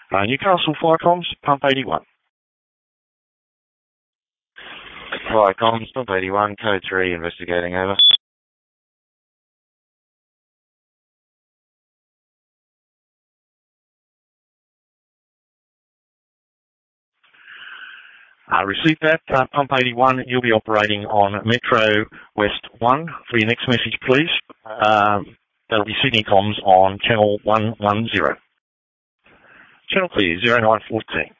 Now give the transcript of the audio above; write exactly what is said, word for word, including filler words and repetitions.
Uh, Newcastle Fire Comms, Pump eighty-one. Fire Comms, Pump eighty-one, Code three, investigating, over. Uh, receive that, uh, Pump eighty-one, you'll be operating on Metro West one for your next message, please. Um, that'll be Sydney Comms on channel one one zero. Channel clear, zero nine fourteen.